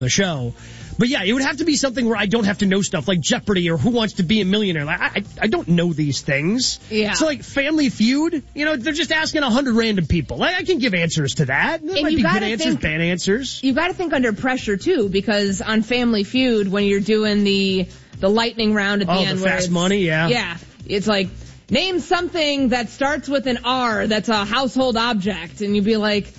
the show. But yeah, it would have to be something where I don't have to know stuff like Jeopardy or Who Wants to Be a Millionaire. Like, I don't know these things. Yeah. So like Family Feud, they're just asking 100 random people. Like, I can give answers to that. There might be good answers, bad answers. You got to think under pressure too, because on Family Feud, when you're doing the lightning round at the end, the where fast money, yeah, it's like name something that starts with an R that's a household object, and you'd be like.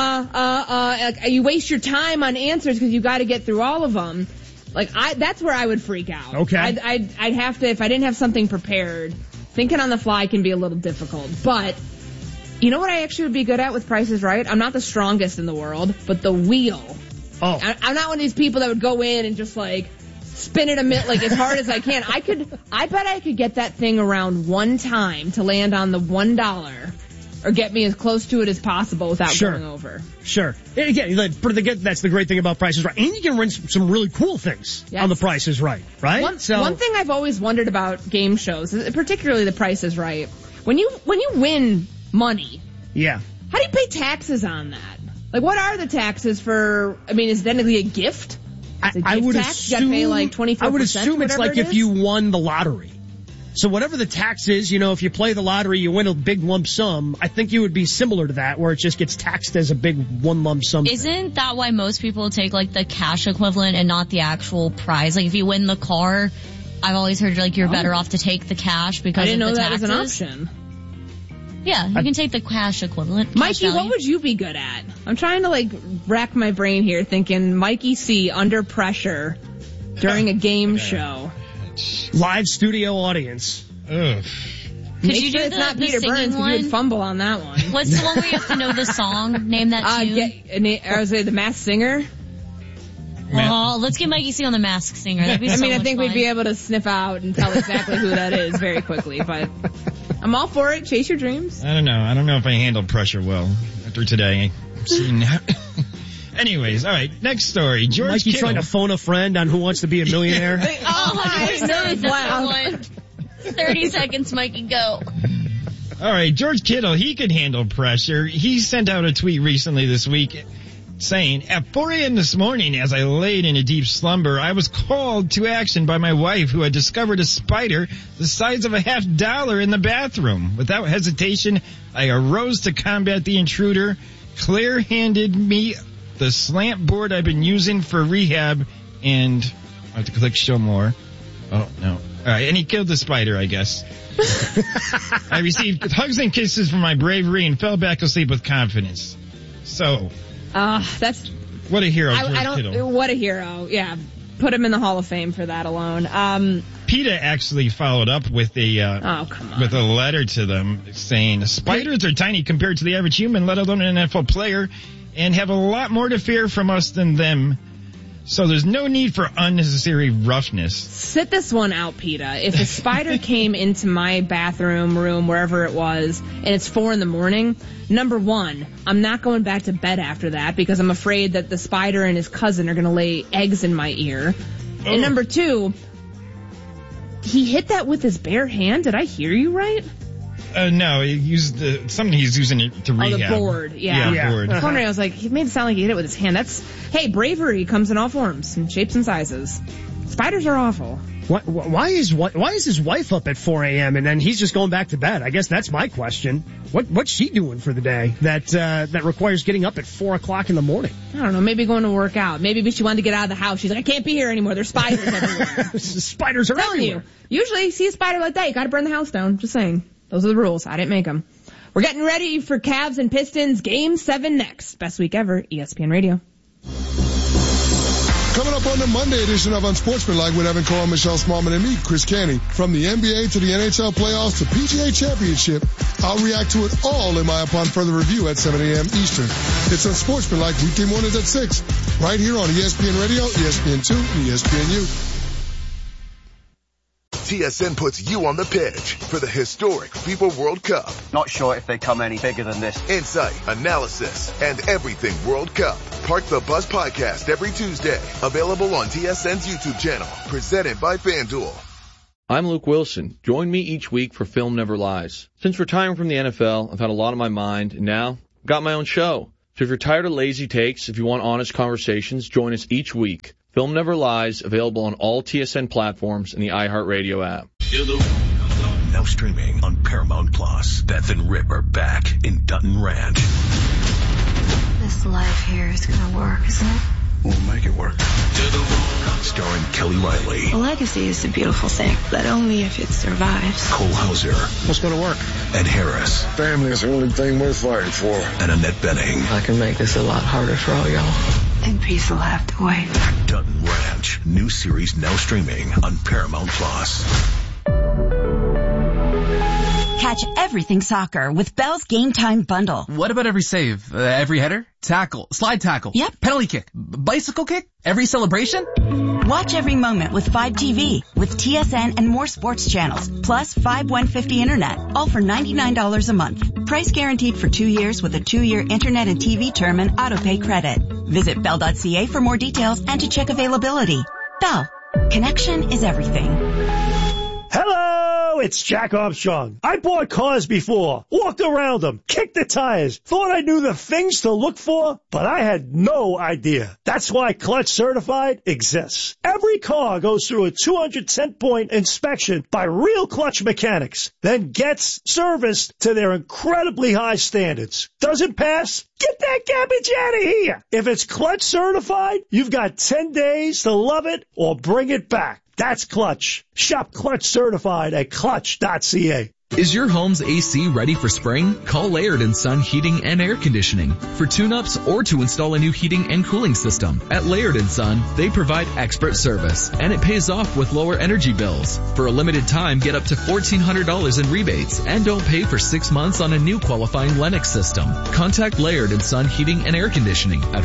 You waste your time on answers because you got to get through all of them. That's where I would freak out. Okay. I'd have to, if I didn't have something prepared, thinking on the fly can be a little difficult. But, you know what I actually would be good at with Price is Right? I'm not the strongest in the world, but the wheel. Oh. I'm not one of these people that would go in and just spin it as hard as I can. I bet I could get that thing around one time to land on the $1. Or get me as close to it as possible without going over. Sure. Again, that's the great thing about Price is Right. And you can win some really cool things on the Price is Right, right? One thing I've always wondered about game shows, particularly the Price is Right, when you win money, yeah, how do you pay taxes on that? Like, what are the taxes for, is it technically a gift? I would assume, you gotta pay 24%. I would assume it's like if you won the lottery. So whatever the tax is, if you play the lottery, you win a big lump sum. I think you would be similar to that, where it just gets taxed as a big one lump sum. Isn't that why most people take the cash equivalent and not the actual prize? Like if you win the car, I've always heard you're better off to take the cash because of the taxes. I didn't know that was an option. Yeah, you can take the cash equivalent. Mikey, what would you be good at? I'm trying to rack my brain here, thinking Mikey C under pressure during a game show. Live studio audience. Ugh. Could you do it's not Peter Burns because you would fumble on that one. What's the one where you have to know the song? Name that tune. I was the Masked Singer. Oh, let's get Mikey C on the Masked Singer. That'd be so much I think fun. we'd be able to sniff out and tell exactly who that is very quickly. But I'm all for it. Chase your dreams. I don't know if I handled pressure well after today. Anyways, all right, next story. George Mikey Kittle. Trying to phone a friend on Who Wants to Be a Millionaire. I know. 30 seconds, Mikey, go. All right, George Kittle, he could handle pressure. He sent out a tweet recently this week saying, at 4 a.m. this morning, as I laid in a deep slumber, I was called to action by my wife, who had discovered a spider the size of a $50 in the bathroom. Without hesitation, I arose to combat the intruder. Claire handed me the slant board I've been using for rehab, and I have to click show more. Oh, no. All right, and he killed the spider, I guess. I received hugs and kisses for my bravery and fell back asleep with confidence. So, that's... What a hero, George Kittle. What a hero, yeah. Put him in the Hall of Fame for that alone. PETA actually followed up with with a letter to them saying, spiders are tiny compared to the average human, let alone an NFL player, and have a lot more to fear from us than them. So there's no need for unnecessary roughness. Sit this one out, PETA. If a spider came into my bathroom, room, wherever it was, and it's 4 a.m, number one, I'm not going back to bed after that because I'm afraid that the spider and his cousin are going to lay eggs in my ear. Oh. And number two, he hit that with his bare hand. Did I hear you right? No, he used something he's using it to rehab. Oh, the board, yeah. Board. I was wondering, I was like, he made it sound like he hit it with his hand. Hey, bravery comes in all forms and shapes and sizes. Spiders are awful. Why is his wife up at 4 a.m. and then he's just going back to bed? I guess that's my question. What's she doing for the day that requires getting up at 4 o'clock in the morning? I don't know. Maybe going to work out. Maybe she wanted to get out of the house. She's like, I can't be here anymore. There's spiders everywhere. Spiders are everywhere. Usually, see a spider like that, you got to burn the house down. Just saying. Those are the rules. I didn't make them. We're getting ready for Cavs and Pistons Game 7 next. Best week ever. ESPN Radio. Coming up on the Monday edition of Unsportsmanlike with Evan Cohen, Michelle Smallman, and me, Chris Canty. From the NBA to the NHL playoffs to PGA Championship, I'll react to it all in my upon further review at 7 a.m. Eastern. It's Unsportsmanlike weekday mornings at 6, right here on ESPN Radio, ESPN2, and ESPNU. TSN puts you on the pitch for the historic FIFA World Cup. Not sure if they come any bigger than this. Insight, analysis, and everything World Cup. Park the Bus podcast every Tuesday. Available on TSN's YouTube channel. Presented by FanDuel. I'm Luke Wilson. Join me each week for Film Never Lies. Since retiring from the NFL, I've had a lot on my mind, and now I've got my own show. So if you're tired of lazy takes, if you want honest conversations, join us each week. Film Never Lies, available on all TSN platforms and the iHeartRadio app. Now streaming on Paramount Plus. Beth and Rip are back in Dutton Ranch. This life here is gonna work, isn't it? We'll make it work. Starring Kelly Riley. A legacy is a beautiful thing, but only if it survives. Cole Hauser. What's going to work? Ed Harris. Family is the only thing worth fighting for. And Annette Bening. I can make this a lot harder for all y'all. And peace will have to wait. Dutton Ranch. New series now streaming on Paramount Plus. Catch everything soccer with Bell's Game Time Bundle. What about every save? Every header? Tackle? Slide tackle? Yep. Penalty kick? Bicycle kick? Every celebration? Watch every moment with 5TV, with TSN and more sports channels, plus 5150 internet, all for $99 a month. Price guaranteed for 2 years with a 2-year internet and TV term and autopay credit. Visit bell.ca for more details and to check availability. Bell. Connection is everything. Hello, it's Jack Armstrong. I bought cars before, walked around them, kicked the tires, thought I knew the things to look for, but I had no idea. That's why Clutch Certified exists. Every car goes through a 210-point inspection by real Clutch mechanics, then gets serviced to their incredibly high standards. Doesn't pass? Get that garbage out of here. If it's Clutch Certified, you've got 10 days to love it or bring it back. That's Clutch. Shop Clutch Certified at clutch.ca. Is your home's AC ready for spring? Call Laird & Son Heating and Air Conditioning for tune-ups or to install a new heating and cooling system. At Laird & Son, they provide expert service, and it pays off with lower energy bills. For a limited time, get up to $1,400 in rebates, and don't pay for 6 months on a new qualifying Lennox system. Contact Laird & Son Heating and Air Conditioning at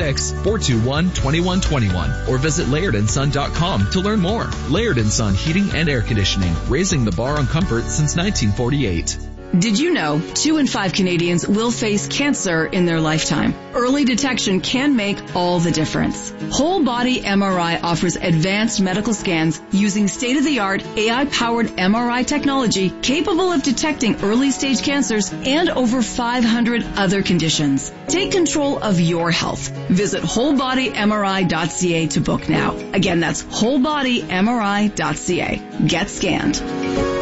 416-421-2121 or visit LairdandSon.com to learn more. Laird & Son Heating and Air Conditioning, raising the bar on comfort since 1948. Did you know 2 in 5 Canadians will face cancer in their lifetime? Early detection can make all the difference. Whole Body MRI offers advanced medical scans using state-of-the-art AI-powered MRI technology capable of detecting early-stage cancers and over 500 other conditions. Take control of your health. Visit wholebodymri.ca to book now. Again, that's wholebodymri.ca. Get scanned.